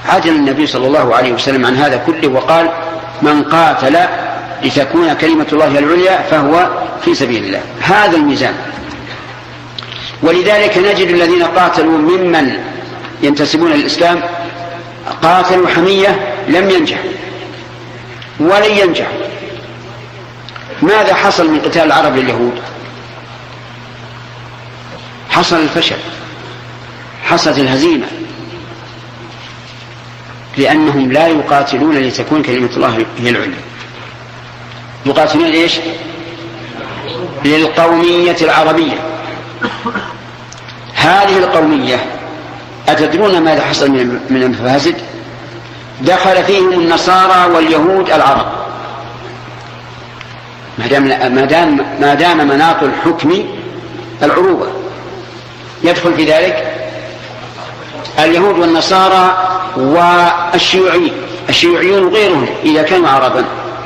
عدل النبي صلى الله عليه وسلم عن هذا كله وقال: من قاتل لتكون كلمة الله العليا فهو في سبيل الله. هذا الميزان. ولذلك نجد الذين قاتلوا ممن ينتسبون للإسلام قاتلوا حمية لم ينجح ولن ينجح. ماذا حصل من قتال العرب لليهود؟ حصل الفشل، حصلت الهزيمة، لأنهم لا يقاتلون لتكون كلمة الله هي العليا، يقاتلون إيش؟ للقومية العربية. هذه القومية أتدرون ماذا حصل من المفاسد؟ دخل فيهم النصارى واليهود العرب. ما دام مناط الحكم العروبة، يدخل في ذلك اليهود والنصارى والشيوعيون وغيرهم إذا كانوا عربا.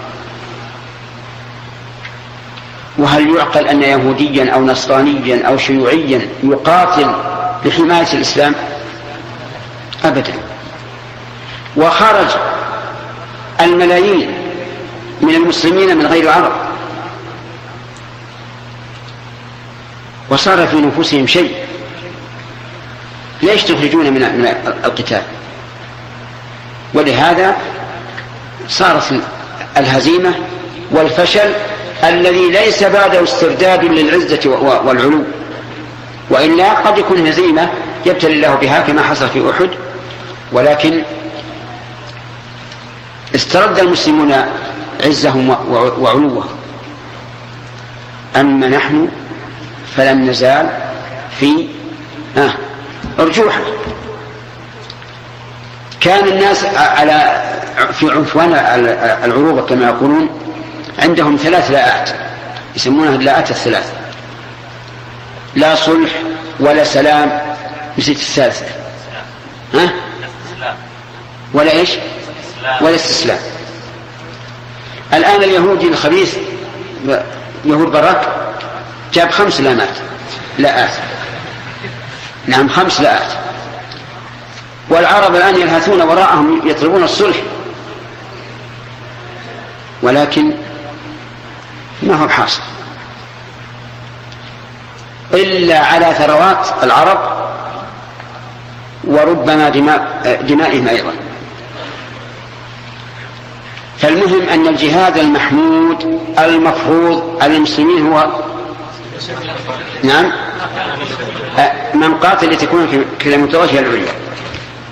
وهل يعقل أن يهوديا أو نصرانيا أو شيوعيا يقاتل لحماية الإسلام؟ أبدا. وخرج الملايين من المسلمين من غير العرب، وصار في نفوسهم شيء. ليش تخرجون من القتال؟ ولهذا صارت الهزيمة والفشل الذي ليس بعده استرداد للعزة والعلو، وإلا قد يكون هزيمة يبتلي الله بها كما حصل في أحد، ولكن استرد المسلمون عزهم وعلوهم. أما نحن فلم نزال في أرجوحة. كان الناس في عنفوان العروبة كما يقولون عندهم 3 لاءات يسمونها اللاءات الثلاث: لا صلح ولا سلام، نسيت الثالثة، ولا إيش؟ ولا استسلام. الآن اليهودي الخبيث يهود براك جاب 5 لاءات، نعم 5 لاءات، والعرب الآن يلهثون وراءهم يطلبون الصلح، ولكن ما هو حاصل إلا على ثروات العرب وربما دمائهم أيضا. فالمهم أن الجهاد المحمود المفروض على المسلمين هو من قاتل لتكون كلمة الله هي العليا.